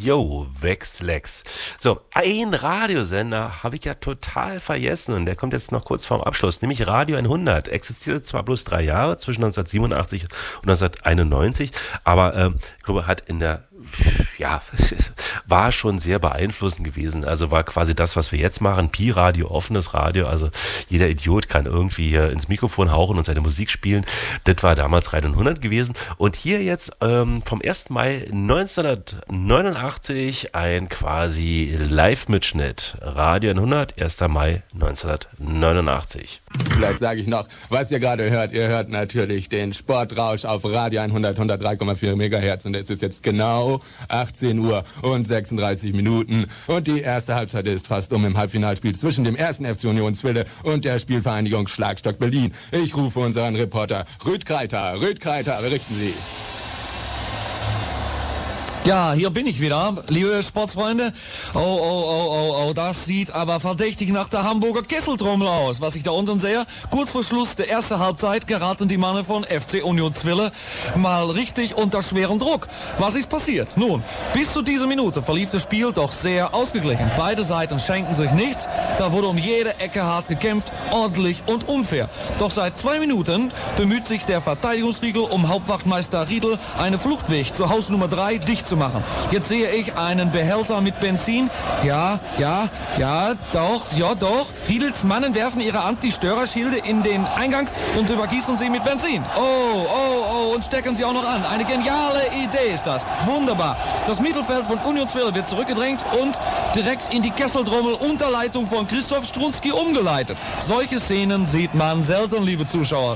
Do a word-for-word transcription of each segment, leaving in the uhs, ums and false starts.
Yo, Wexlex. So, ein Radiosender habe ich ja total vergessen und der kommt jetzt noch kurz vorm Abschluss, nämlich Radio hundert. Existierte zwar bloß drei Jahre, zwischen neunzehnhundertsiebenundachtzig und neunzehnhunderteinundneunzig, aber ähm, ich glaube, hat in der ja, war schon sehr beeinflussend gewesen. Also war quasi das, was wir jetzt machen, Pi-Radio, offenes Radio. Also jeder Idiot kann irgendwie ins Mikrofon hauchen und seine Musik spielen. Das war damals Radio hundert gewesen. Und hier jetzt ähm, vom ersten Mai neunzehnhundertneunundachtzig ein quasi Live-Mitschnitt. Radio hundert, erster Mai neunzehnhundertneunundachtzig. Vielleicht sage ich noch, was ihr gerade hört. Ihr hört natürlich den Sportrausch auf Radio hundert, hundertdrei Komma vier Megahertz. Und es ist jetzt genau achtzehn Uhr und sechsunddreißig Minuten. Und die erste Halbzeit ist fast um im Halbfinalspiel zwischen dem ersten F C Union Zwille und der Spielvereinigung Schlagstock Berlin. Ich rufe unseren Reporter Rüd Kreiter. Rüd Kreiter, berichten Sie. Ja, hier bin ich wieder, liebe Sportsfreunde. Oh, oh, oh, oh, oh, das sieht aber verdächtig nach der Hamburger Kesseltrommel aus, was ich da unten sehe. Kurz vor Schluss der ersten Halbzeit geraten die Männer von F C Union Zwille mal richtig unter schweren Druck. Was ist passiert? Nun, bis zu dieser Minute verlief das Spiel doch sehr ausgeglichen. Beide Seiten schenkten sich nichts. Da wurde um jede Ecke hart gekämpft, ordentlich und unfair. Doch seit zwei Minuten bemüht sich der Verteidigungsriegel um Hauptwachtmeister Riedel, eine Fluchtweg zur Haus Nummer drei dicht zu machen. Jetzt sehe ich einen Behälter mit Benzin. Ja, ja, ja, doch, ja, doch. Riedels Mannen werfen ihre Anti-Störerschilde in den Eingang und übergießen sie mit Benzin. Oh, oh, oh, und stecken sie auch noch an. Eine geniale Idee ist das. Wunderbar. Das Mittelfeld von Union Zwille wird zurückgedrängt und direkt in die Kesseltrommel unter Leitung von Christoph Strunski umgeleitet. Solche Szenen sieht man selten, liebe Zuschauer.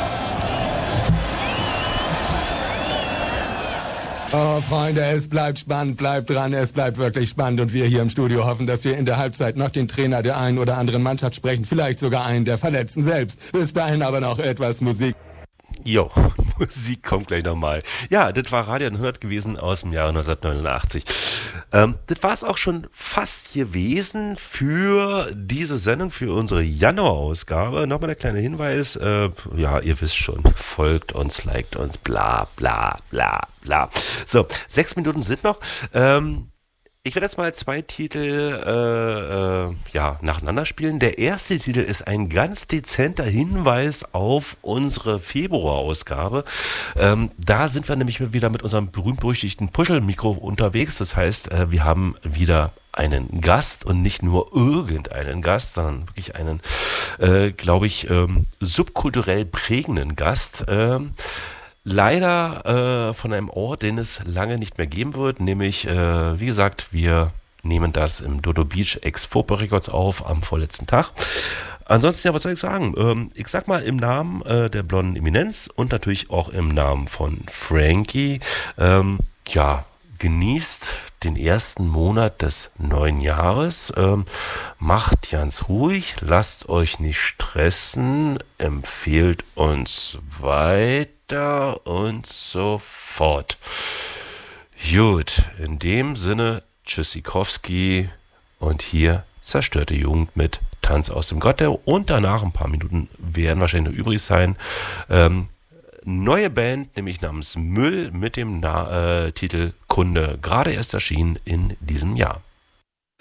Oh, Freunde, es bleibt spannend, bleibt dran, es bleibt wirklich spannend und wir hier im Studio hoffen, dass wir in der Halbzeit noch den Trainer der einen oder anderen Mannschaft sprechen, vielleicht sogar einen der Verletzten selbst. Bis dahin aber noch etwas Musik. Jo, Musik kommt gleich nochmal. Ja, das war Radio hundert gewesen aus dem Jahre neunzehnhundertneunundachtzig. Ähm, das war es auch schon fast gewesen für diese Sendung, für unsere Januar-Ausgabe. Nochmal der kleine Hinweis, äh, ja, ihr wisst schon, folgt uns, liked uns, bla bla bla bla. So, sechs Minuten sind noch. Ähm, Ich werde jetzt mal zwei Titel äh, äh, ja, nacheinander spielen. Der erste Titel ist ein ganz dezenter Hinweis auf unsere Februar-Ausgabe. Ähm, da sind wir nämlich wieder mit unserem berühmt-berüchtigten Puschel-Mikro unterwegs. Das heißt, äh, wir haben wieder einen Gast und nicht nur irgendeinen Gast, sondern wirklich einen, äh, glaube ich, ähm, subkulturell prägenden Gast. Ähm, Leider äh, von einem Ort, den es lange nicht mehr geben wird, nämlich, äh, wie gesagt, wir nehmen das im Dodo Beach ex-Fopo Records auf am vorletzten Tag. Ansonsten, ja, was soll ich sagen? Ähm, ich sag mal im Namen äh, der blonden Eminenz und natürlich auch im Namen von Frankie, ähm, ja, genießt den ersten Monat des neuen Jahres, ähm, macht ganz ruhig, lasst euch nicht stressen, empfehlt uns weiter und so fort. Gut, in dem Sinne, Tschüssikowski und hier zerstörte Jugend mit Tanz aus dem Gotthard und danach ein paar Minuten werden wahrscheinlich noch übrig sein. Ähm, neue Band, nämlich namens Müll mit dem Na- äh, Titel Kunde, gerade erst erschienen in diesem Jahr.